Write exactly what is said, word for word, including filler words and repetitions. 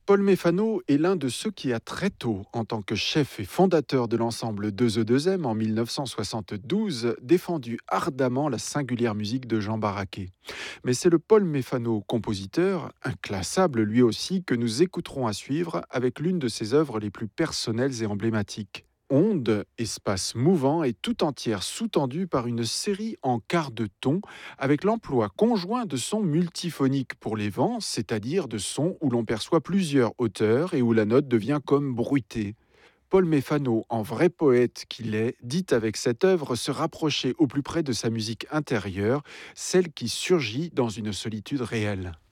Paul Méfano est l'un de ceux qui a très tôt, en tant que chef et fondateur de l'ensemble deux E deux M en mille neuf cent soixante-douze, défendu ardemment la singulière musique de Jean Barraquet. Mais c'est le Paul Méfano, compositeur, inclassable lui aussi, que nous écouterons à suivre avec l'une de ses œuvres les plus personnelles et emblématiques. Onde, espace mouvant, est tout entière sous-tendue par une série en quart de ton, avec l'emploi conjoint de sons multiphoniques pour les vents, c'est-à-dire de sons où l'on perçoit plusieurs hauteurs et où la note devient comme bruitée. Paul Méfano, en vrai poète qu'il est, dit avec cette œuvre se rapprocher au plus près de sa musique intérieure, celle qui surgit dans une solitude réelle.